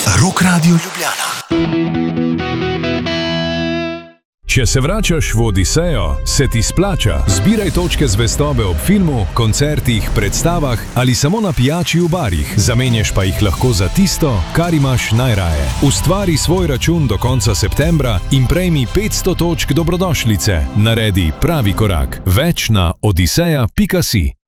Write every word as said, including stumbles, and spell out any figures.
Rock Radio Ljubljana. Če se vračaš v Odisejo, se ti splača. Zbiraj točke zvestobe ob filmu, koncertih, predstavah ali samo na pijači v barih. Zamenjaš pa jih lahko za tisto, kar imaš najraje. Ustvari svoj račun do konca septembra in prejmi petsto točk dobrodošlice. Naredi pravi korak. Več na odiseja pika si.